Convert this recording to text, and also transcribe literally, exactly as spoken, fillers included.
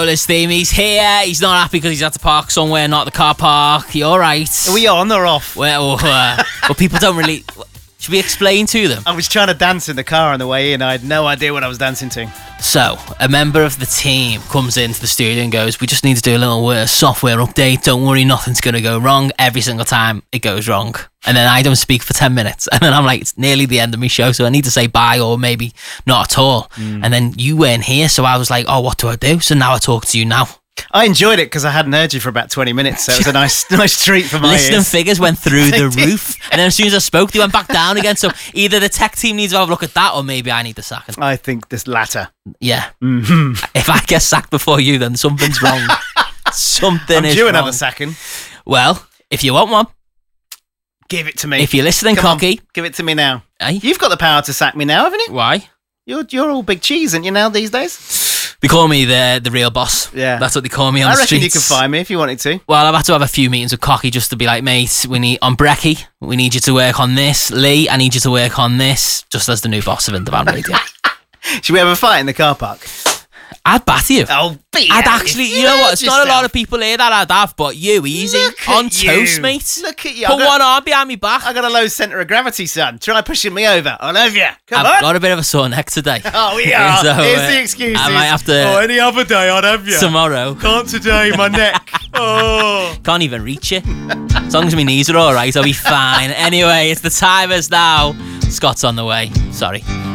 Well, his theme, he's here. He's not happy because he's had to park somewhere, not the car park. You all right? Are we on or off? Well, uh, well, people don't really... Should we explain to them? I was trying to dance in the car on the way in. I had no idea what I was dancing to. So, a member of the team comes into the studio and goes, we just need to do a little uh, software update. Don't worry, nothing's going to go wrong. Every single time it goes wrong. And then I don't speak for ten minutes. And then I'm like, it's nearly the end of my show, so I need to say bye or maybe not at all. Mm. And then you weren't here, so I was like, oh, what do I do? So now I talk to you now. I enjoyed it because I hadn't heard you for about twenty minutes, so it was a nice nice treat for my Listening ears. figures went through the roof, and then as soon as I spoke, they went back down again. So either the tech team needs to have a look at that, or maybe I need to sack him. I think this latter. Yeah. Mm-hmm. If I get sacked before you, then something's wrong. Something I'm is due wrong. another sacking. Well, if you want one, give it to me. If you're listening, Come cocky, on, give it to me now. Eh? You've got the power to sack me now, haven't you? Why? You're you're all big cheese, aren't you now these days? They call me the the real boss. Yeah, that's what they call me on I the reckon streets. you could find me if you wanted to. Well, I've had to have a few meetings with Cocky just to be like, mate, we need on Brecky, we need you to work on this. Lee, I need you to work on this. Just as the new boss of Intervan Radio. Should we have a fight in the car park? I'd batter you. Oh, be I'd actually, you, you know what? It's yourself. not a lot of people here that I'd have, but you, easy. Look on at toast, you. mate. Look at you. Put got, one arm behind me back. I got a low centre of gravity, son. Try pushing me over. I love you. Come I've on. got a bit of a sore neck today. Oh, we are. So, Here's uh, the excuses. I might have to. Oh, any other day I'd have you. Tomorrow. Can't today, my neck. Oh. Can't even reach it. As long as my knees are all right, I'll be fine. Anyway, it's the timers now. Scott's on the way. Sorry.